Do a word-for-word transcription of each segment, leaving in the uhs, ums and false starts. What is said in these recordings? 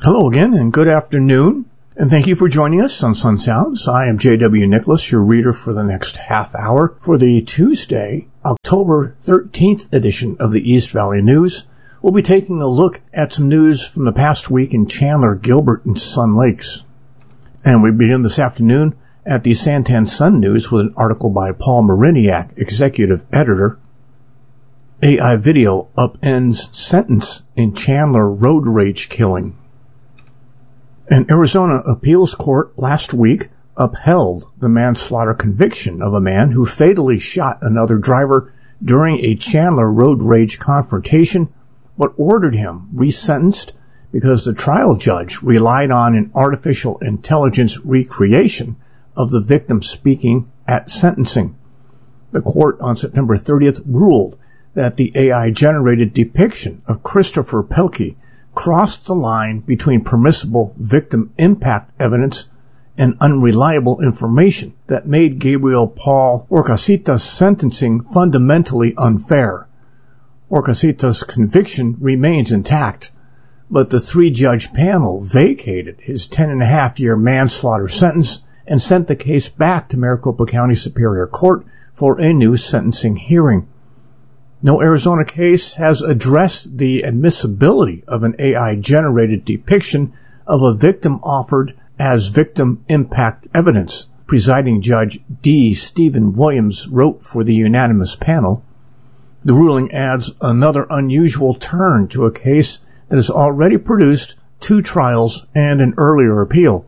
Hello again and good afternoon, and thank you for joining us on Sun Sounds. I am J W. Nicholas, your reader for the next half hour for the Tuesday, October thirteenth edition of the East Valley News. We'll be taking a look at some news from the past week in Chandler, Gilbert, and Sun Lakes. And we begin this afternoon at the Santan Sun News with an article by Paul Mariniak, executive editor. A I video upends sentence in Chandler road rage killing. An Arizona appeals court last week upheld the manslaughter conviction of a man who fatally shot another driver during a Chandler road rage confrontation, but ordered him resentenced because the trial judge relied on an artificial intelligence recreation of the victim speaking at sentencing. The court on September thirtieth ruled that the A I-generated depiction of Christopher Pelkey crossed the line between permissible victim impact evidence and unreliable information that made Gabriel Paul Orcasitas' sentencing fundamentally unfair. Orcasitas' conviction remains intact, but the three-judge panel vacated his ten-and-a-half-year manslaughter sentence and sent the case back to Maricopa County Superior Court for a new sentencing hearing. No Arizona case has addressed the admissibility of an A I-generated depiction of a victim offered as victim impact evidence. Presiding Judge D. Stephen Williams wrote for the unanimous panel. The ruling adds another unusual turn to a case that has already produced two trials and an earlier appeal.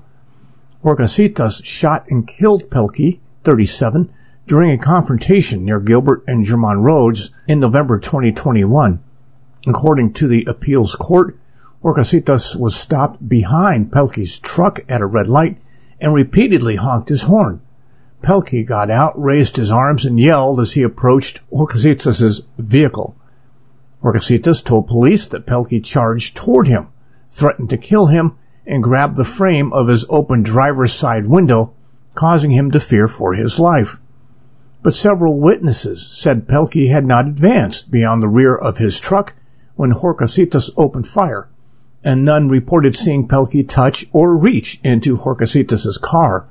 Orcasitas shot and killed Pelkey, thirty-seven, during a confrontation near Gilbert and German Roads in November twenty twenty-one. According to the appeals court, Orcasitas was stopped behind Pelkey's truck at a red light and repeatedly honked his horn. Pelkey got out, raised his arms, and yelled as he approached Orcasitas' vehicle. Orcasitas told police that Pelkey charged toward him, threatened to kill him, and grabbed the frame of his open driver's side window, causing him to fear for his life. But several witnesses said Pelkey had not advanced beyond the rear of his truck when Orcasitas opened fire, and none reported seeing Pelkey touch or reach into Orcasitas' car.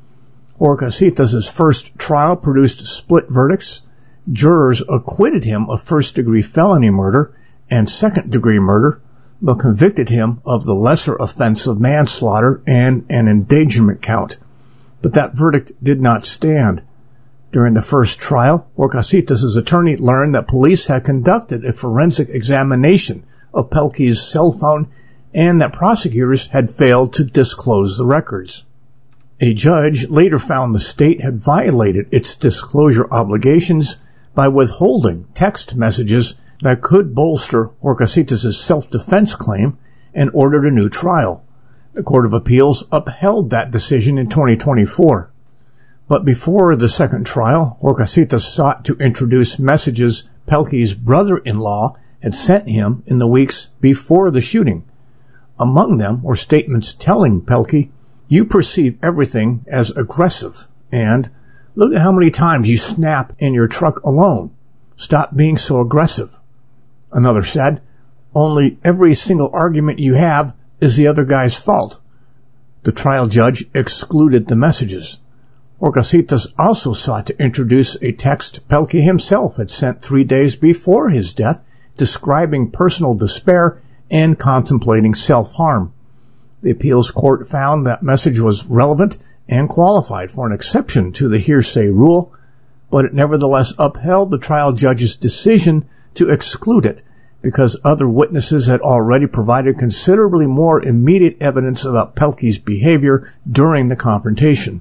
Orcasitas' first trial produced split verdicts. Jurors acquitted him of first-degree felony murder and second-degree murder, but convicted him of the lesser offense of manslaughter and an endangerment count. But that verdict did not stand. During the first trial, Orcasitas' attorney learned that police had conducted a forensic examination of Pelkey's cell phone and that prosecutors had failed to disclose the records. A judge later found the state had violated its disclosure obligations by withholding text messages that could bolster Orcasitas' self-defense claim and ordered a new trial. The Court of Appeals upheld that decision in twenty twenty-four. But before the second trial, Orcasitas sought to introduce messages Pelkey's brother-in-law had sent him in the weeks before the shooting. Among them were statements telling Pelkey, "You perceive everything as aggressive," and "Look at how many times you snap in your truck alone. Stop being so aggressive." Another said, "Only every single argument you have is the other guy's fault." The trial judge excluded the messages. Orcasitas also sought to introduce a text Pelkey himself had sent three days before his death, describing personal despair and contemplating self-harm. The appeals court found that message was relevant and qualified for an exception to the hearsay rule, but it nevertheless upheld the trial judge's decision to exclude it because other witnesses had already provided considerably more immediate evidence about Pelkey's behavior during the confrontation.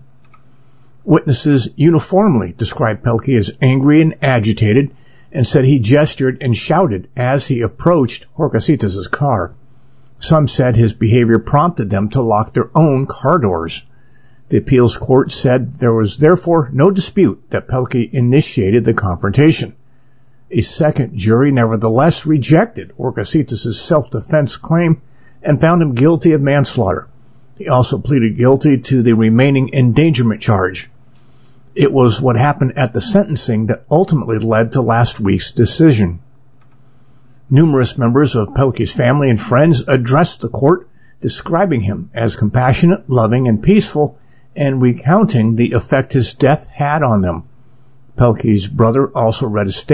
Witnesses uniformly described Pelkey as angry and agitated and said he gestured and shouted as he approached Orcasitas' car. Some said his behavior prompted them to lock their own car doors. The appeals court said there was therefore no dispute that Pelkey initiated the confrontation. A second jury nevertheless rejected Orcasitas' self-defense claim and found him guilty of manslaughter. He also pleaded guilty to the remaining endangerment charge. It was what happened at the sentencing that ultimately led to last week's decision. Numerous members of Pelkey's family and friends addressed the court describing him as compassionate, loving, and peaceful, and recounting the effect his death had on them. Pelkey's brother also read a statement